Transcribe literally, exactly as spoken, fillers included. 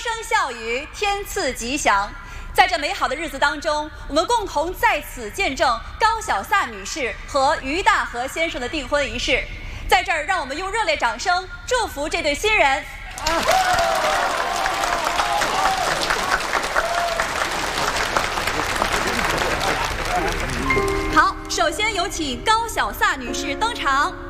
声笑语，天赐吉祥。在这美好的日子当中，我们共同在此见证高小萨女士和于大和先生的订婚仪式。在这儿，让我们用热烈掌声祝福这对新人。好，首先有请高小萨女士登场。